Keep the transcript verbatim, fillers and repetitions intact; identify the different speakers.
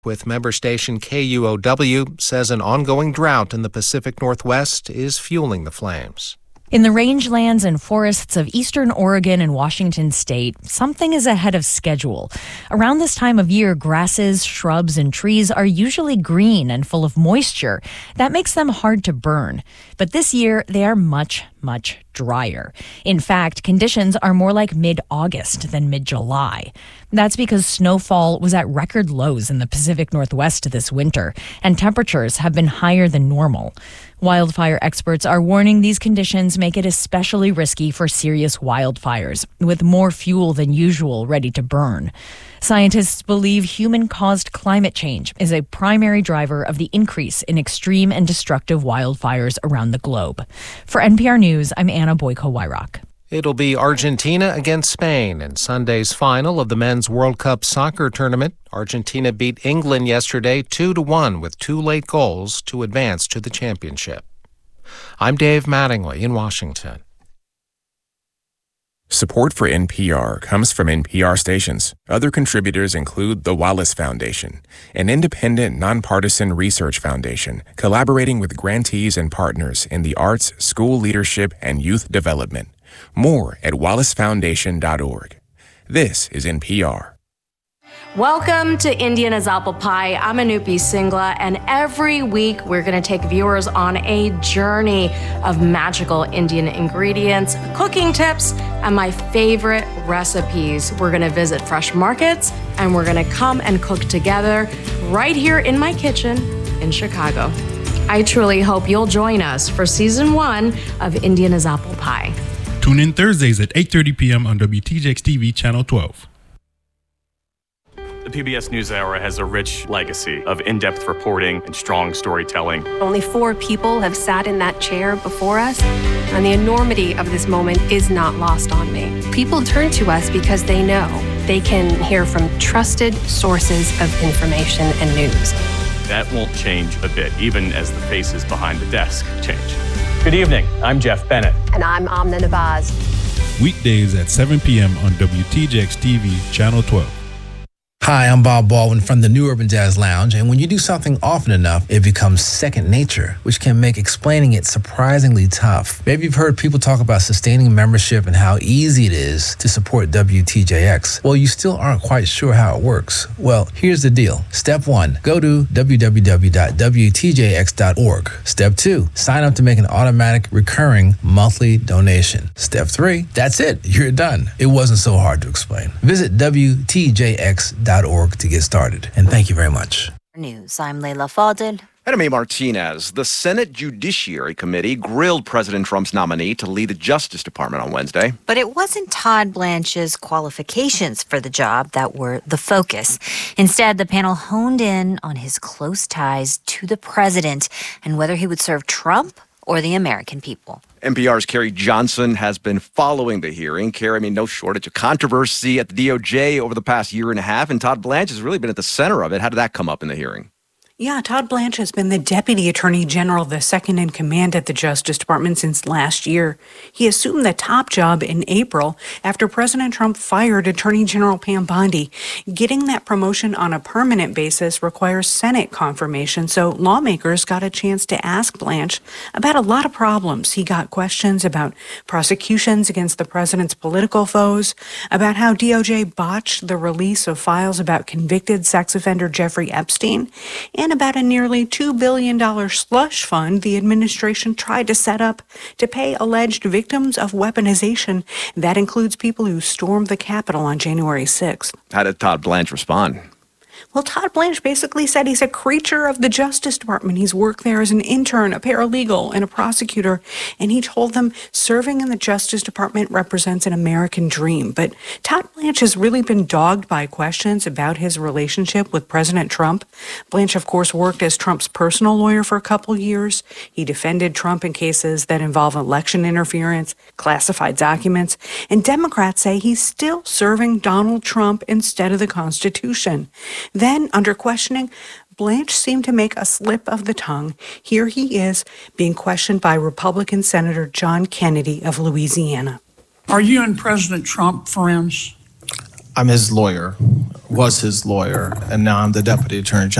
Speaker 1: with member station K U O W, says an ongoing drought in the Pacific Northwest is fueling the flames.
Speaker 2: In the rangelands and forests of eastern Oregon and Washington state, something is ahead of schedule. Around this time of year, grasses, shrubs, and trees are usually green and full of moisture. That makes them hard to burn. But this year, they are much, much drier. In fact, conditions are more like mid-August than mid-July. That's because snowfall was at record lows in the Pacific Northwest this winter, and temperatures have been higher than normal. Wildfire experts are warning these conditions make it especially risky for serious wildfires, with more fuel than usual ready to burn. Scientists believe human-caused climate change is a primary driver of the increase in extreme and destructive wildfires around the globe. For N P R News, I'm Anna Boyko-Wyrock.
Speaker 1: It'll be Argentina against Spain in Sunday's final of the Men's World Cup soccer tournament. Argentina beat England yesterday two to one with two late goals to advance to the championship. I'm Dave Mattingly in Washington.
Speaker 3: Support for N P R comes from N P R stations. Other contributors include the Wallace Foundation, an independent, nonpartisan research foundation collaborating with grantees and partners in the arts, school leadership, and youth development. More at wallace foundation dot org. This is N P R.
Speaker 4: Welcome to Indiana's Apple Pie. I'm Anupi Singla, and every week we're going to take viewers on a journey of magical Indian ingredients, cooking tips, and my favorite recipes. We're going to visit fresh markets, and we're going to come and cook together right here in my kitchen in Chicago. I truly hope you'll join us for season one of Indiana's Apple Pie.
Speaker 5: Tune in Thursdays at eight thirty p.m. on W T J X T V Channel twelve.
Speaker 6: The P B S NewsHour has a rich legacy of in-depth reporting and strong storytelling.
Speaker 7: Only four people have sat in that chair before us, and the enormity of this moment is not lost on me. People turn to us because they know they can hear from trusted sources of information and news.
Speaker 6: That won't change a bit, even as the faces behind the desk change. Good evening. I'm Jeff Bennett.
Speaker 7: And I'm Amna Nabaz.
Speaker 5: Weekdays at seven p.m. on W T J X T V Channel twelve.
Speaker 8: Hi, I'm Bob Baldwin from the New Urban Jazz Lounge, and when you do something often enough, it becomes second nature, which can make explaining it surprisingly tough. Maybe you've heard people talk about sustaining membership and how easy it is to support W T J X. Well, you still aren't quite sure how it works. Well, here's the deal. Step one, go to w w w dot w t j x dot org. Step two, sign up to make an automatic recurring monthly donation. Step three, that's it. You're done. It wasn't so hard to explain. Visit w t j x dot org to get started. And thank you very much.
Speaker 9: News. I'm Leila Fadel.
Speaker 10: Enemy Martinez. The Senate Judiciary Committee grilled President Trump's nominee to lead the Justice Department on Wednesday.
Speaker 9: But it wasn't Todd Blanche's qualifications for the job that were the focus. Instead, the panel honed in on his close ties to the president and whether he would serve Trump or the American people.
Speaker 10: N P R's Carrie Johnson has been following the hearing. Carrie, I mean, no shortage of controversy at the D O J over the past year and a half, and Todd Blanche has really been at the center of it. How did that come up in the hearing?
Speaker 11: Yeah, Todd Blanche has been the Deputy Attorney General, the second in command at the Justice Department since last year. He assumed the top job in April after President Trump fired Attorney General Pam Bondi. Getting that promotion on a permanent basis requires Senate confirmation, so lawmakers got a chance to ask Blanche about a lot of problems. He got questions about prosecutions against the president's political foes, about how D O J botched the release of files about convicted sex offender Jeffrey Epstein, and about a nearly two billion dollars slush fund the administration tried to set up to pay alleged victims of weaponization. That includes people who stormed the Capitol on January sixth.
Speaker 10: How did Todd Blanche respond?
Speaker 11: Well, Todd Blanche basically said he's a creature of the Justice Department. He's worked there as an intern, a paralegal, and a prosecutor. And he told them serving in the Justice Department represents an American dream. But Todd Blanche has really been dogged by questions about his relationship with President Trump. Blanche, of course, worked as Trump's personal lawyer for a couple years. He defended Trump in cases that involve election interference, classified documents. And Democrats say he's still serving Donald Trump instead of the Constitution. Then, under questioning, Blanche seemed to make a slip of the tongue. Here he is being questioned by Republican Senator John Kennedy of Louisiana.
Speaker 12: Are you and President Trump friends? I'm his lawyer, was his lawyer, and now I'm the Deputy Attorney General.